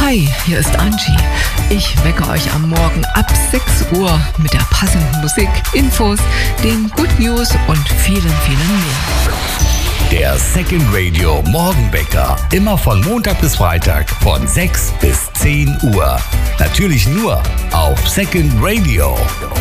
Hi, hier ist Angie. Ich wecke euch am Morgen ab 6 Uhr mit der passenden Musik, Infos, den Good News und vielen mehr. Der Second Radio Morgenwecker. Immer von Montag bis Freitag von 6 bis 10 Uhr. Natürlich nur auf Second Radio.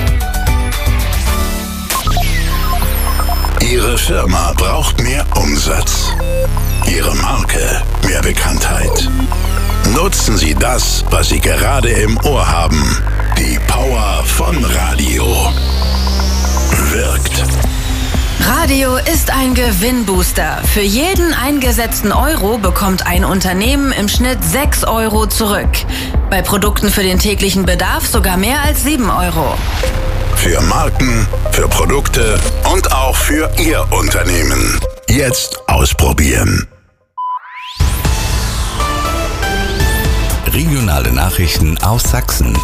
Ihre Firma braucht mehr Umsatz. Ihre Marke mehr Bekanntheit. Nutzen Sie das, was Sie gerade im Ohr haben. Die Power von Radio. Wirkt. Radio ist ein Gewinnbooster. Für jeden eingesetzten Euro bekommt ein Unternehmen im Schnitt 6 Euro zurück. Bei Produkten für den täglichen Bedarf sogar mehr als 7 Euro. Für Marken, für Produkte und auch für Ihr Unternehmen. Jetzt ausprobieren. Regionale Nachrichten aus Sachsen.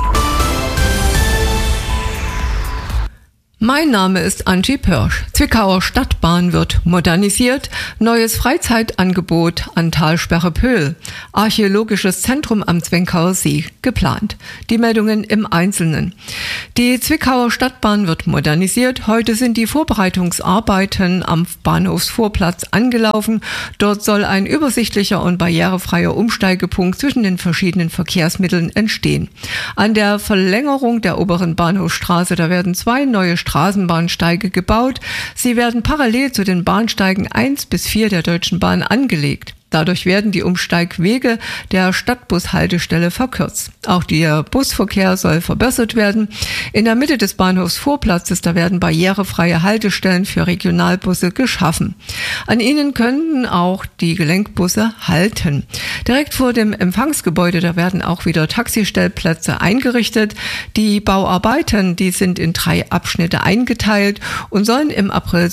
Mein Name ist Angie Pörsch. Zwickauer Stadtbahn wird modernisiert. Neues Freizeitangebot an Talsperre Pöhl. Archäologisches Zentrum am Zwenkauer See geplant. Die Meldungen im Einzelnen. Die Zwickauer Stadtbahn wird modernisiert. Heute sind die Vorbereitungsarbeiten am Bahnhofsvorplatz angelaufen. Dort soll ein übersichtlicher und barrierefreier Umsteigepunkt zwischen den verschiedenen Verkehrsmitteln entstehen. An der Verlängerung der oberen Bahnhofstraße, da werden 2 neue Straßenbahnsteige gebaut. Sie werden parallel zu den Bahnsteigen 1 bis 4 der Deutschen Bahn angelegt. Dadurch werden die Umsteigwege der Stadtbushaltestelle verkürzt. Auch der Busverkehr soll verbessert werden. In der Mitte des Bahnhofsvorplatzes, da werden barrierefreie Haltestellen für Regionalbusse geschaffen. An ihnen können auch die Gelenkbusse halten. Direkt vor dem Empfangsgebäude, da werden auch wieder Taxistellplätze eingerichtet. Die Bauarbeiten, die sind in 3 Abschnitte eingeteilt und sollen im April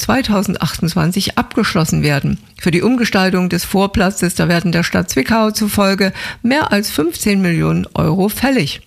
2028 abgeschlossen werden. Für die Umgestaltung des Vorplatzes, da werden der Stadt Zwickau zufolge mehr als 15 Millionen Euro fällig.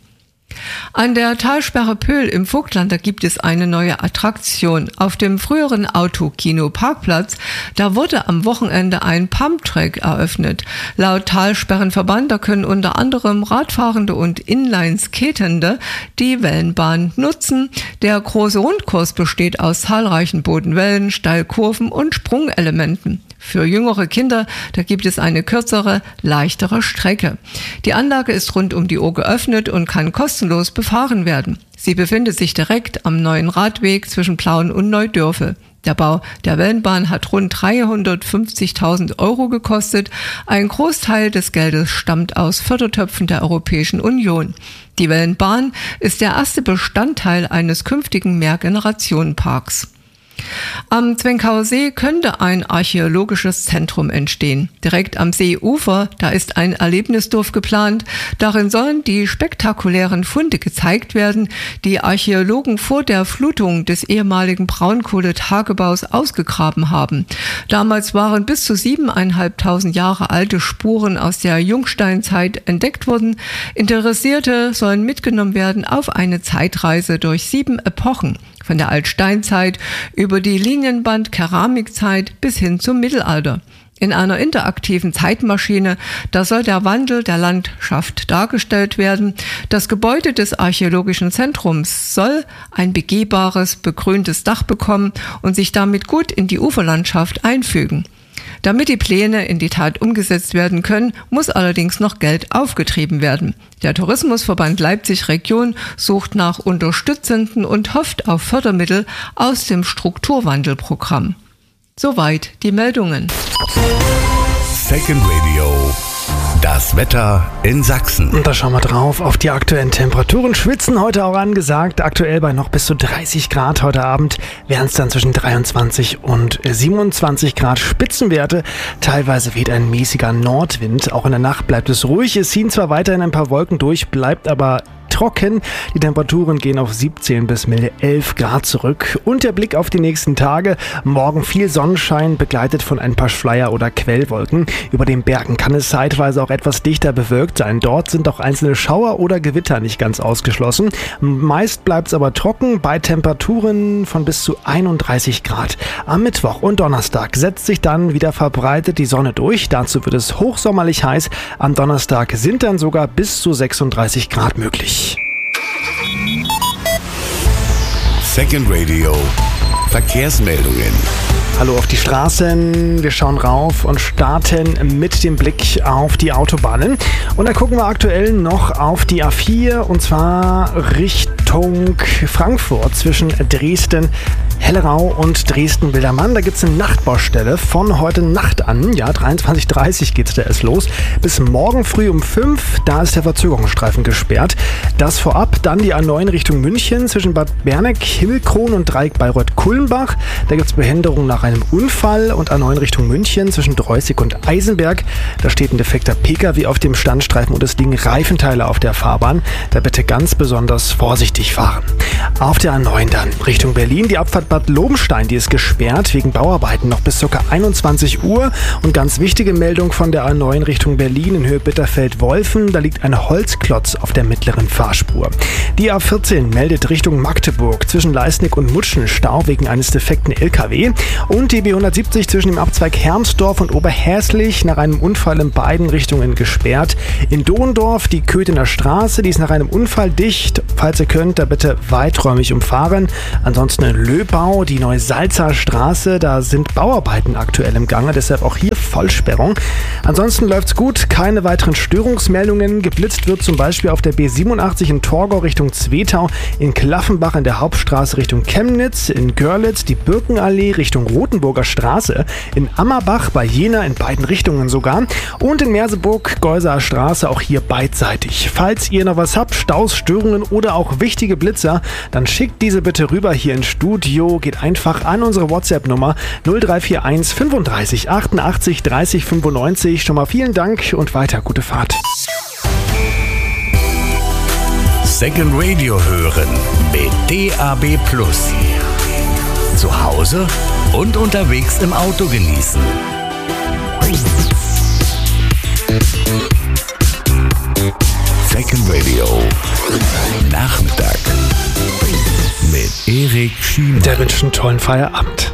An der Talsperre Pöhl im Vogtland, da gibt es eine neue Attraktion. Auf dem früheren Autokino-Parkplatz, da wurde am Wochenende ein Pumptrack eröffnet. Laut Talsperrenverband, da können unter anderem Radfahrende und Inline-Skatende die Wellenbahn nutzen. Der große Rundkurs besteht aus zahlreichen Bodenwellen, Steilkurven und Sprungelementen. Für jüngere Kinder, da gibt es eine kürzere, leichtere Strecke. Die Anlage ist rund um die Uhr geöffnet und kann kostenlos befahren werden. Sie befindet sich direkt am neuen Radweg zwischen Plauen und Neudörfel. Der Bau der Wellenbahn hat rund 350.000 Euro gekostet. Ein Großteil des Geldes stammt aus Fördertöpfen der Europäischen Union. Die Wellenbahn ist der erste Bestandteil eines künftigen Mehrgenerationenparks. Am Zwenkauer See könnte ein archäologisches Zentrum entstehen. Direkt am Seeufer, da ist ein Erlebnisdorf geplant. Darin sollen die spektakulären Funde gezeigt werden, die Archäologen vor der Flutung des ehemaligen Braunkohletagebaus ausgegraben haben. Damals waren bis zu 7.500 Jahre alte Spuren aus der Jungsteinzeit entdeckt worden. Interessierte sollen mitgenommen werden auf eine Zeitreise durch 7 Epochen. Von der Altsteinzeit über die Linienband-Keramikzeit bis hin zum Mittelalter. In einer interaktiven Zeitmaschine, da soll der Wandel der Landschaft dargestellt werden. Das Gebäude des archäologischen Zentrums soll ein begehbares, begrüntes Dach bekommen und sich damit gut in die Uferlandschaft einfügen. Damit die Pläne in die Tat umgesetzt werden können, muss allerdings noch Geld aufgetrieben werden. Der Tourismusverband Leipzig Region sucht nach Unterstützenden und hofft auf Fördermittel aus dem Strukturwandelprogramm. Soweit die Meldungen. Second Radio. Das Wetter in Sachsen. Und da schauen wir drauf auf die aktuellen Temperaturen. Schwitzen heute auch angesagt. Aktuell bei noch bis zu 30 Grad. Heute Abend wären es dann zwischen 23 und 27 Grad Spitzenwerte. Teilweise weht ein mäßiger Nordwind. Auch in der Nacht bleibt es ruhig. Es ziehen zwar weiterhin ein paar Wolken durch, bleibt aber trocken. Die Temperaturen gehen auf 17 bis milde 11 Grad zurück. Und der Blick auf die nächsten Tage. Morgen viel Sonnenschein, begleitet von ein paar Schleier- oder Quellwolken. Über den Bergen kann es zeitweise auch etwas dichter bewölkt sein. Dort sind auch einzelne Schauer oder Gewitter nicht ganz ausgeschlossen. Meist bleibt es aber trocken bei Temperaturen von bis zu 31 Grad. Am Mittwoch und Donnerstag setzt sich dann wieder verbreitet die Sonne durch. Dazu wird es hochsommerlich heiß. Am Donnerstag sind dann sogar bis zu 36 Grad möglich. Second Radio Verkehrsmeldungen. Hallo auf die Straßen, wir schauen rauf und starten mit dem Blick auf die Autobahnen. Und da gucken wir aktuell noch auf die A4 und zwar Richtung Frankfurt zwischen Dresden, Hellerau und Dresden-Wildermann. Da gibt es eine Nachtbaustelle von heute Nacht an, ja 23:30 geht es da erst los, bis morgen früh um 5, da ist der Verzögerungsstreifen gesperrt. Das vorab, dann die A9 Richtung München zwischen Bad Berneck, Himmelkron und Dreieck Bayreuth-Kulmbach. Da gibt es Behinderung nach einem Unfall und A9 Richtung München zwischen Dreußig und Eisenberg. Da steht ein defekter Pkw auf dem Standstreifen und es liegen Reifenteile auf der Fahrbahn. Da bitte ganz besonders vorsichtig fahren. Auf der A9 dann Richtung Berlin, die Abfahrt Bad Lobenstein, die ist gesperrt wegen Bauarbeiten noch bis ca. 21 Uhr. Und ganz wichtige Meldung von der A9 Richtung Berlin in Höhe Bitterfeld-Wolfen, da liegt ein Holzklotz auf der mittleren Fahrspur. Die A14 meldet Richtung Magdeburg zwischen Leisnig und Mutschen Stau wegen eines defekten LKW. Und die B170 zwischen dem Abzweig Hermsdorf und Oberhäslich nach einem Unfall in beiden Richtungen gesperrt. In Dohndorf die Köthener Straße, die ist nach einem Unfall dicht. Falls ihr könnt, da bitte weiträumig umfahren. Ansonsten in Löbau die Neusalzer Straße, da sind Bauarbeiten aktuell im Gange, deshalb auch hier Vollsperrung. Ansonsten läuft's gut, keine weiteren Störungsmeldungen. Geblitzt wird zum Beispiel auf der B87 in Torgau Richtung Zwetau, in Klaffenbach in der Hauptstraße Richtung Chemnitz, in Görlitz die Birkenallee Richtung Rothenburger Straße, in Ammerbach bei Jena in beiden Richtungen sogar und in Merseburg Geuser Straße auch hier beidseitig. Falls ihr noch was habt, Staus, Störungen oder auch wichtige Blitzer, dann schickt diese bitte rüber hier ins Studio. Geht einfach an unsere WhatsApp-Nummer 0341 35 88 30 95. Schon mal vielen Dank und weiter gute Fahrt. Second Radio hören mit DAB+. Zu Hause und unterwegs im Auto genießen. Second Radio Nachmittag mit Erik Schiemann. Der wünscht einen tollen Feierabend.